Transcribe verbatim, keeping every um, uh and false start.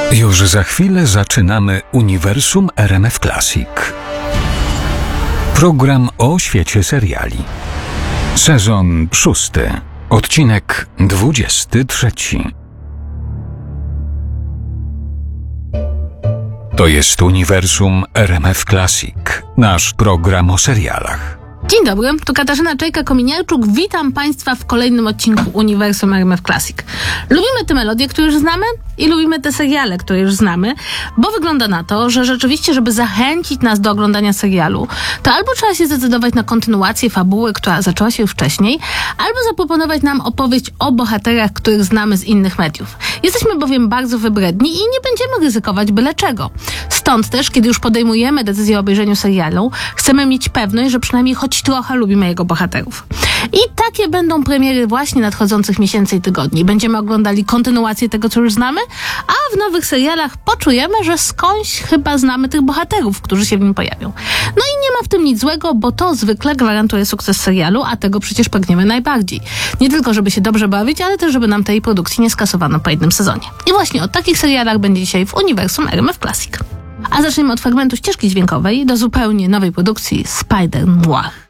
Już za chwilę zaczynamy Uniwersum R M F Classic. Program o świecie seriali. Sezon szósty. Odcinek dwudziesty trzeci. To jest Uniwersum R M F Classic. Nasz program o serialach. Dzień dobry, tu Katarzyna Czajka-Kominiarczuk. Witam Państwa w kolejnym odcinku Uniwersum R M F Classic. Lubimy te melodie, które już znamy i lubimy te seriale, które już znamy, bo wygląda na to, że rzeczywiście, żeby zachęcić nas do oglądania serialu, to albo trzeba się zdecydować na kontynuację fabuły, która zaczęła się już wcześniej, albo zaproponować nam opowieść o bohaterach, których znamy z innych mediów. Jesteśmy bowiem bardzo wybredni i nie będziemy ryzykować byle czego. Stąd też, kiedy już podejmujemy decyzję o obejrzeniu serialu, chcemy mieć pewność, że przynajmniej choć trochę lubimy jego bohaterów. I takie będą premiery właśnie nadchodzących miesięcy i tygodni. Będziemy oglądali kontynuację tego, co już znamy, a w nowych serialach poczujemy, że skądś chyba znamy tych bohaterów, którzy się w nim pojawią. No i nie ma w tym nic złego, bo to zwykle gwarantuje sukces serialu, a tego przecież pragniemy najbardziej. Nie tylko, żeby się dobrze bawić, ale też, żeby nam tej produkcji nie skasowano po jednym sezonie. I właśnie o takich serialach będzie dzisiaj w Uniwersum R M F Classic. A zaczniemy od fragmentu ścieżki dźwiękowej do zupełnie nowej produkcji Spider Noir.